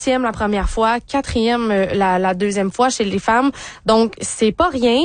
la première fois, 4e la deuxième fois chez les femmes. Donc, c'est pas rien.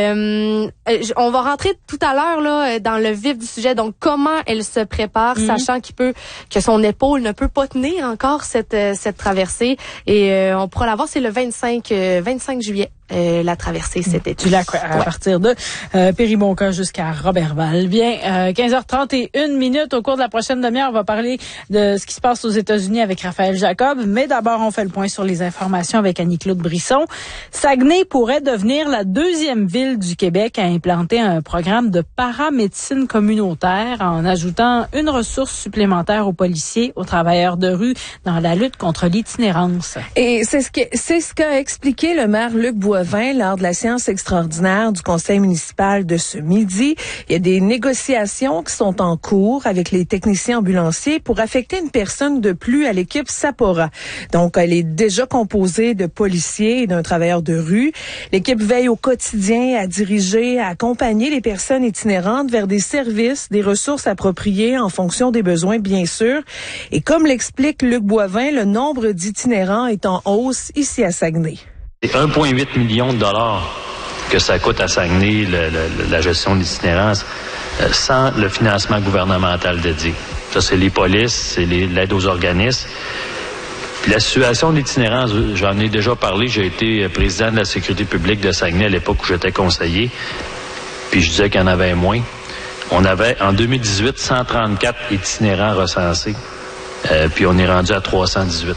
On va rentrer tout à l'heure là dans le vif du sujet. Donc, comment elle se prépare, sachant que son épaule ne peut pas tenir encore cette traversée. Et on pourra la voir, c'est le 25 juillet. La traversée cet été. À partir de Péribonka jusqu'à Robertval. Bien, 15h31 au cours de la prochaine demi-heure, on va parler de ce qui se passe aux États-Unis avec Raphaël Jacob. Mais d'abord, on fait le point sur les informations avec Annie-Claude Brisson. Saguenay pourrait devenir la 2e ville du Québec à implanter un programme de paramédecine communautaire en ajoutant une ressource supplémentaire aux policiers, aux travailleurs de rue dans la lutte contre l'itinérance. Et c'est ce qu'a expliqué le maire Luc Boivin lors de la séance extraordinaire du conseil municipal de ce midi. Il y a des négociations qui sont en cours avec les techniciens ambulanciers pour affecter une personne de plus à l'équipe Sapora. Donc, elle est déjà composée de policiers et d'un travailleur de rue. L'équipe veille au quotidien à diriger, à accompagner les personnes itinérantes vers des services, des ressources appropriées en fonction des besoins, bien sûr. Et comme l'explique Luc Boivin, le nombre d'itinérants est en hausse ici à Saguenay. C'est 1,8 million de dollars que ça coûte à Saguenay, la gestion de l'itinérance, sans le financement gouvernemental dédié. Ça, c'est les polices, c'est l'aide aux organismes. Puis la situation de l'itinérance, j'en ai déjà parlé, j'ai été président de la sécurité publique de Saguenay à l'époque où j'étais conseiller, puis je disais qu'il y en avait moins. On avait, en 2018, 134 itinérants recensés, puis on est rendu à 318.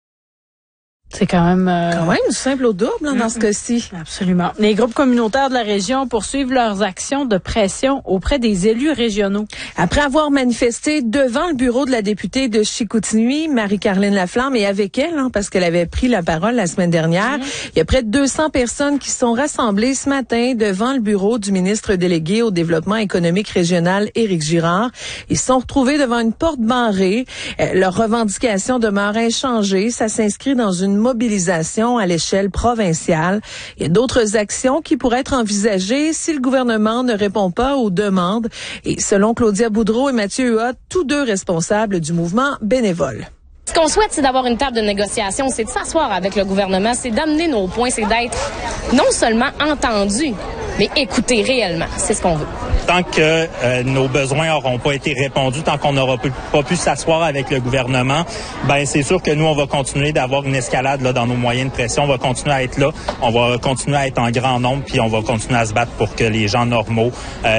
C'est quand même du simple au double dans ce cas-ci. Absolument. Les groupes communautaires de la région poursuivent leurs actions de pression auprès des élus régionaux. Après avoir manifesté devant le bureau de la députée de Chicoutimi, Marie-Caroline Laflamme, et avec elle, parce qu'elle avait pris la parole la semaine dernière, il y a près de 200 personnes qui sont rassemblées ce matin devant le bureau du ministre délégué au développement économique régional, Éric Girard. Ils se sont retrouvés devant une porte barrée. Leurs revendications demeurent inchangées. Ça s'inscrit dans une mobilisation à l'échelle provinciale. Il y a d'autres actions qui pourraient être envisagées si le gouvernement ne répond pas aux demandes. Et selon Claudia Boudreau et Mathieu Huot, tous deux responsables du mouvement bénévole. Ce qu'on souhaite, c'est d'avoir une table de négociation, c'est de s'asseoir avec le gouvernement, c'est d'amener nos points, c'est d'être non seulement entendus, mais écoutés réellement. C'est ce qu'on veut. Tant que nos besoins n'auront pas été répondus, tant qu'on n'aura pas pu s'asseoir avec le gouvernement, c'est sûr que nous, on va continuer d'avoir une escalade là, dans nos moyens de pression. On va continuer à être là, on va continuer à être en grand nombre, puis on va continuer à se battre pour que les gens normaux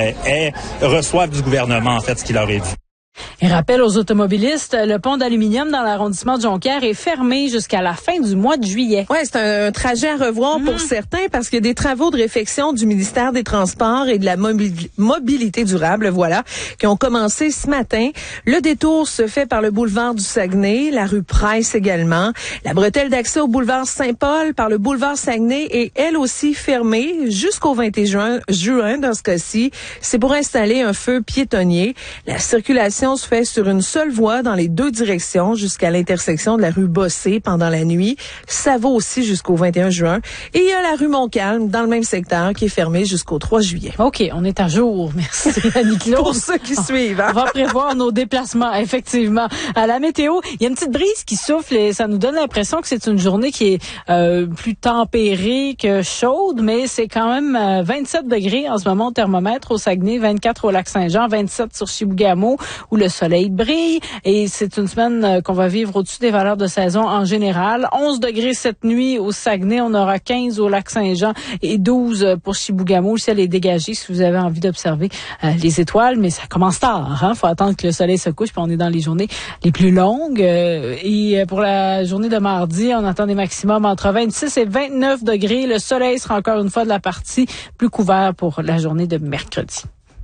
reçoivent du gouvernement, en fait, ce qu'il leur est dû. Et rappel aux automobilistes, le pont d'aluminium dans l'arrondissement de Jonquière est fermé jusqu'à la fin du mois de juillet. Ouais, c'est un trajet à revoir pour certains parce qu'il y a des travaux de réfection du ministère des Transports et de la mobilité durable, qui ont commencé ce matin. Le détour se fait par le boulevard du Saguenay, la rue Price également. La bretelle d'accès au boulevard Saint-Paul par le boulevard Saguenay est elle aussi fermée jusqu'au 21 juin dans ce cas-ci. C'est pour installer un feu piétonnier. La circulation se fait sur une seule voie dans les deux directions jusqu'à l'intersection de la rue Bossé pendant la nuit. Ça va aussi jusqu'au 21 juin. Et il y a la rue Montcalm dans le même secteur qui est fermée jusqu'au 3 juillet. OK, on est à jour. Merci, Annie-Claude. Pour ceux qui suivent. On va prévoir nos déplacements, effectivement. À la météo, il y a une petite brise qui souffle et ça nous donne l'impression que c'est une journée qui est plus tempérée que chaude, mais c'est quand même 27 degrés en ce moment au thermomètre au Saguenay, 24 au Lac-Saint-Jean, 27 sur Chibougamau où le soleil brille et c'est une semaine qu'on va vivre au-dessus des valeurs de saison en général. 11 degrés cette nuit au Saguenay, on aura 15 au Lac-Saint-Jean et 12 pour Chibougamau. Le ciel est dégagé si vous avez envie d'observer les étoiles, mais ça commence tard. Faut attendre que le soleil se couche puis on est dans les journées les plus longues. Et pour la journée de mardi, on attend des maximums entre 26 et 29 degrés. Le soleil sera encore une fois de la partie plus couvert pour la journée de mercredi.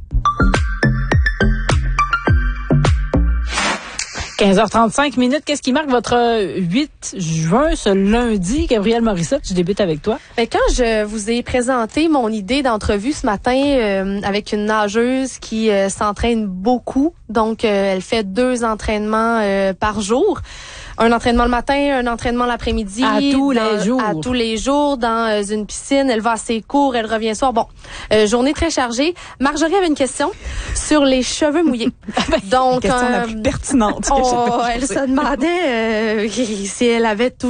15h35. Qu'est-ce qui marque votre 8 juin, ce lundi? Gabrielle Morissette, je débute avec toi. Quand je vous ai présenté mon idée d'entrevue ce matin avec une nageuse qui s'entraîne beaucoup, donc elle fait 2 entraînements par jour. Un entraînement le matin, un entraînement l'après-midi. À tous les jours dans une piscine. Elle va à ses cours, elle revient soir. Bon, journée très chargée. Marjorie avait une question sur les cheveux mouillés. Donc, la question la plus pertinente. Elle se demandait si elle avait tout